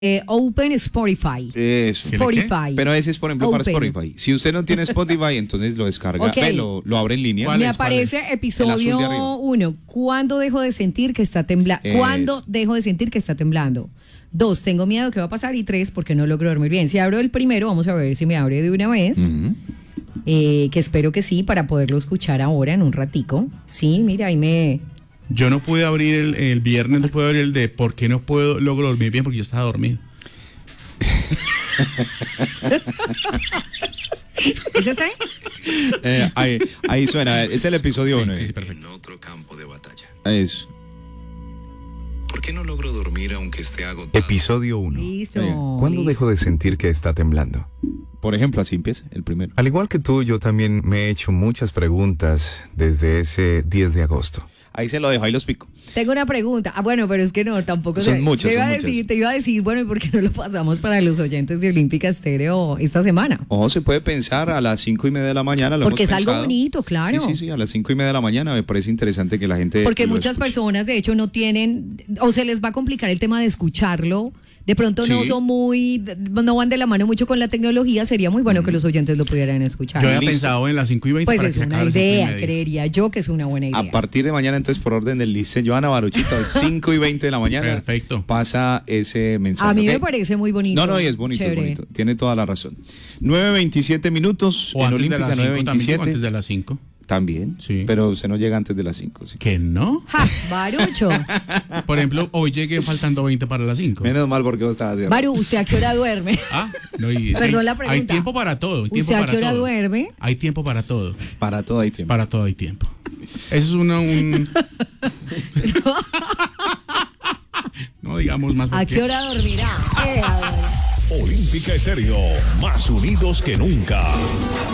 Open Spotify. Eso. Spotify. Pero ese es, por ejemplo, para Open. Spotify. Si usted no tiene Spotify, entonces lo descarga, Ok. lo abre en línea. Me aparece El azul de episodio arriba. 1. ¿Cuándo dejo de sentir que está temblando? ¿Cuándo Eso. dejo de sentir que está temblando? 2. Tengo miedo de qué va a pasar. Y 3. Porque no logro dormir bien. Si abro el primero, vamos a ver si me abre de una vez. Ujú. Que espero que sí, para poderlo escuchar ahora en un ratico. Sí, mira, ahí me... Yo no pude abrir el viernes, no pude abrir el de ¿por qué no logro dormir bien? Porque yo estaba dormido. ¿Es este? Ahí suena, es el episodio 1. Sí, perfecto. En otro campo de batalla. Eso. ¿Por qué no logro dormir aunque esté agotado? Episodio 1. Listo. ¿Cuándo listo. dejo de sentir que está temblando? Por ejemplo, así empieza el primero. Al igual que tú, yo también me he hecho muchas preguntas desde ese 10 de agosto. Ahí se lo dejo, ahí los pico. Tengo una pregunta. Bueno, pero es que no, tampoco Son muchas, Te iba, son a decir, muchas. te iba a decir, bueno, ¿y por qué no lo pasamos para los oyentes de Olímpica Estéreo esta semana? O se puede pensar a las 5:30 de la mañana. Porque es algo pensado. bonito, claro. Sí, a las 5:30 de la mañana me parece interesante que la gente. Porque lo muchas escuche. personas, de hecho, no tienen, o se les va a complicar el tema de escucharlo. De pronto no Sí. son no van de la mano mucho con la tecnología. Sería muy bueno que los oyentes lo pudieran escuchar. Yo había Listo. pensado en las 5:20. Pues para es que una acabara a las idea, 5:30. creería yo que es una buena idea. A partir de mañana, entonces, por orden del lice, Joana Baruchito, 5:20 de la mañana. Perfecto. Pasa ese mensaje. A mí ¿ok? me parece muy bonito. No, y es bonito, Chévere. es bonito. Tiene toda la razón. 9:27 minutos O en antes de Olímpica, las 5 también, o 9:27. antes de las 5. También, Sí. pero usted no llega antes de las 5. Sí. ¿Que no? ¡Ja! Barucho. Por ejemplo, hoy llegué faltando 20 para las 5. Menos mal porque vos estabas haciendo. Baru, ¿usted a qué hora duerme? No, y Perdón la hay pregunta. tiempo para todo. Hay tiempo ¿Usted a para qué hora todo. duerme? Hay tiempo para todo. Para todo hay tiempo. Para todo hay tiempo. Eso es no digamos más. ¿A porque- qué hora dormirá? A ver. Olímpica Estéreo, más unidos que nunca.